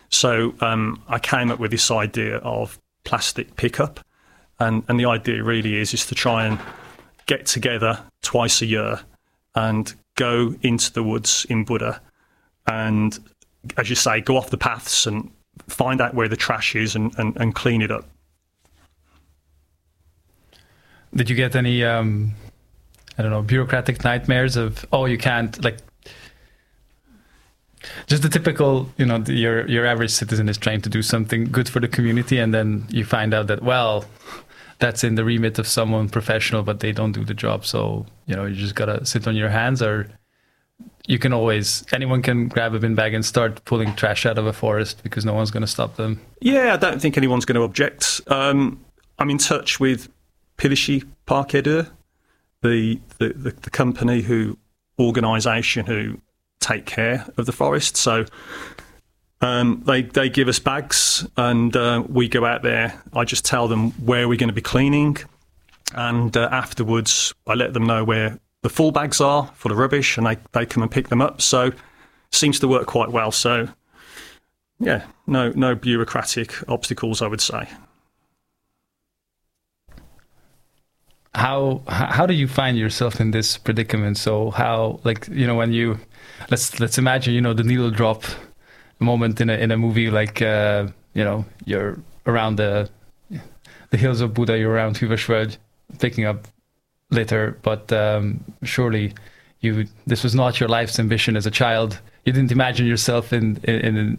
So I came up with this idea of plastic pickup, and the idea really is to try and get together twice a year and go into the woods in Buda and, as you say, go off the paths and find out where the trash is and clean it up. Did you get any, bureaucratic nightmares of, you can't, like, just the typical, your average citizen is trying to do something good for the community, and then you find out that, well, that's in the remit of someone professional, but they don't do the job. So, you just got to sit on your hands, or anyone can grab a bin bag and start pulling trash out of a forest because no one's going to stop them. Yeah, I don't think anyone's going to object. I'm in touch with Pilishi Parkedur, the company organisation who take care of the forest. So they give us bags, and we go out there. I just tell them where we're going to be cleaning, and afterwards I let them know where the full bags are for the rubbish, and they come and pick them up. So it seems to work quite well. So yeah, no bureaucratic obstacles, I would say. How do you find yourself in this predicament? So how, when you let's imagine, the needle drop moment in a movie, like you're around the hills of Buda, you're around Huvesvölgy, picking up litter, but surely this was not your life's ambition as a child. You didn't imagine yourself in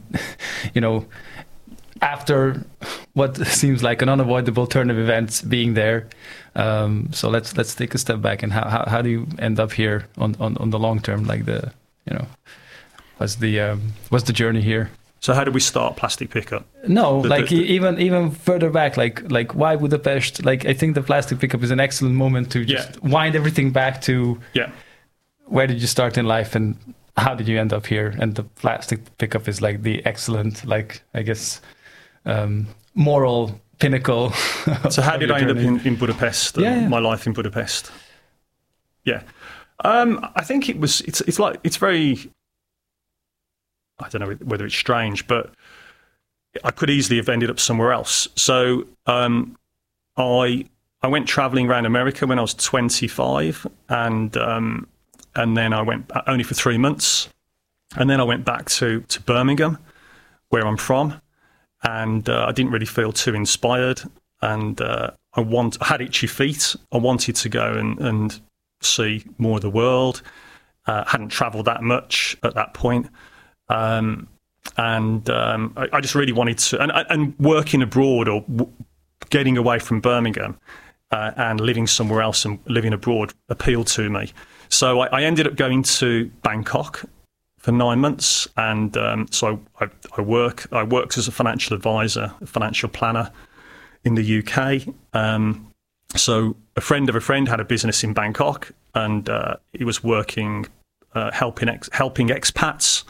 after what seems like an unavoidable turn of events being there. So let's take a step back, and how do you end up here on the long term? Like what's the journey here? So how did we start Plastic Pickup? No, even further back, like why Budapest? Like, I think the Plastic Pickup is an excellent moment to just wind everything back to where did you start in life and how did you end up here? And the Plastic Pickup is like the excellent, I guess, moral pinnacle. So how did I end up in Budapest? My life in Budapest. Yeah, I think it's very. I don't know whether it's strange, but I could easily have ended up somewhere else. So I went travelling around America when I was 25, and then I went only for 3 months, and then I went back to Birmingham, where I'm from, and I didn't really feel too inspired, and I had itchy feet. I wanted to go and see more of the world. Hadn't travelled that much at that point. I just really wanted to, and working abroad or getting away from Birmingham and living somewhere else and living abroad appealed to me. So I ended up going to Bangkok for 9 months, and so I worked as a financial advisor, a financial planner in the UK. So a friend of a friend had a business in Bangkok, and he was working helping expats.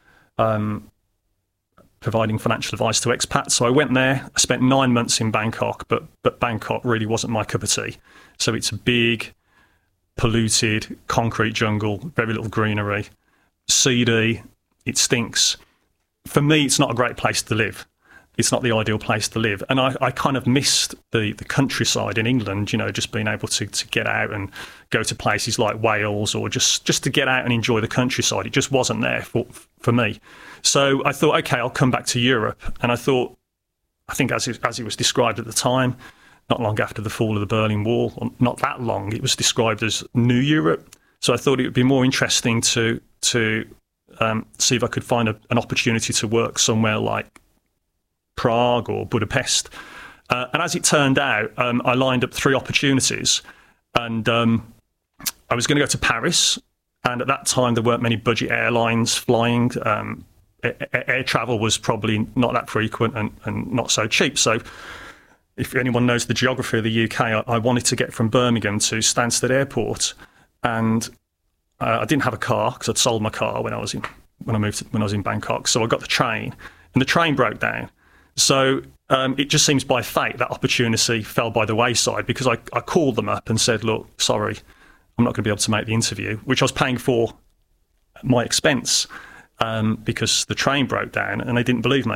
Providing financial advice to expats. So I went there. I spent 9 months in Bangkok, but Bangkok really wasn't my cup of tea. So it's a big, polluted, concrete jungle, very little greenery, seedy, it stinks. For me, it's not a great place to live. It's not the ideal place to live. And I kind of missed the countryside in England, just being able to get out and go to places like Wales, or just to get out and enjoy the countryside. It just wasn't there for me. So I thought, okay, I'll come back to Europe. And I think as it was described at the time, not long after the fall of the Berlin Wall, or not that long, it was described as New Europe. So I thought it would be more interesting to see if I could find an opportunity to work somewhere like Prague or Budapest. And as it turned out, I lined up 3 opportunities, and I was going to go to Paris. And at that time, there weren't many budget airlines flying. Air travel was probably not that frequent and not so cheap. So if anyone knows the geography of the UK, I wanted to get from Birmingham to Stansted Airport. And I didn't have a car because I'd sold my car when I was in Bangkok. So I got the train, and the train broke down. So it just seems by fate that opportunity fell by the wayside, because I called them up and said, look, sorry, I'm not going to be able to make the interview, which I was paying for at my expense, because the train broke down, and they didn't believe me.